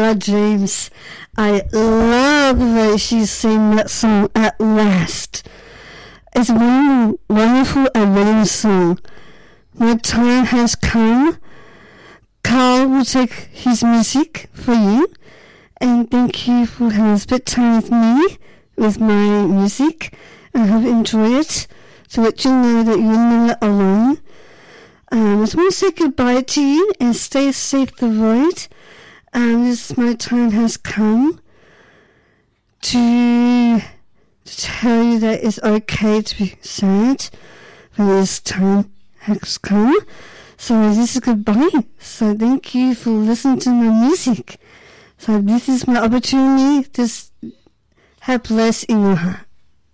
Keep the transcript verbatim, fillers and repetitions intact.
Ella James. I love the way she sang that song At Last. It's a wonderful, wonderful wedding song. My time has come. Carl will take his music for you. And thank you for having a bit time with me, with my music. I hope you enjoy it. To let you know that you're not alone. Um, I just want to say goodbye to you and stay safe the void. Um, this my time has come to, to tell you that it's okay to be sad when this time has come. So this is goodbye. So thank you for listening to my music. So this is my opportunity to have bless in your heart.